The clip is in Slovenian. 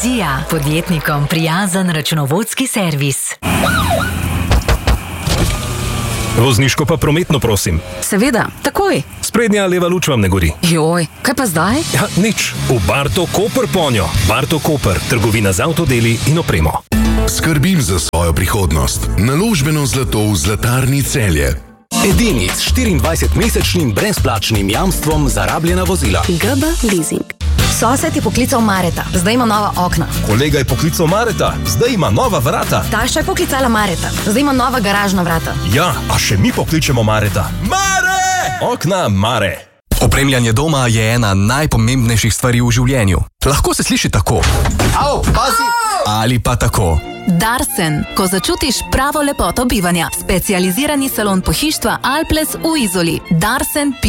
Vizija, podjetnikom prijazen računovodski servis. Vozniško pa prometno, prosim. Seveda, takoj. Sprednja leva luč vam ne gori. Joj, kaj pa zdaj? Ja, nič. V Barto Koper ponjo. Barto Koper, trgovina z avtodeli in opremo. Skrbim za svojo prihodnost. Naložbeno zlato v Zlatarni Celje. Edini s 24-mesečnim brezplačnim jamstvom za rabljena vozila. GB Leasing. Sosed je poklical Mareta, zdaj ima nova okna. Kolega je poklical Mareta, zdaj ima nova vrata. Taša je poklicala Mareta, zdaj ima nova garažna vrata. Ja, a še mi pokličemo Mareta. Mare! Okna Mare. Opremljanje doma je ena najpomembnejših stvari v življenju. Lahko se sliši tako. Au, pazi! Ali pa tako. Darsen, ko začutiš pravo lepoto bivanja. Specializirani salon pohištva Alples v Izoli. Darsen